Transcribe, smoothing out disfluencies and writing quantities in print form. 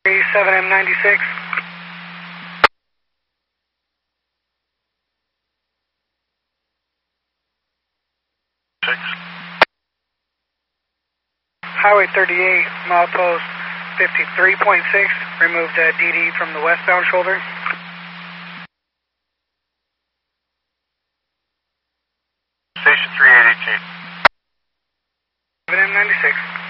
7M96. Highway 38, milepost 53.6. Removed DD from the westbound shoulder. Station 3818. 7M96.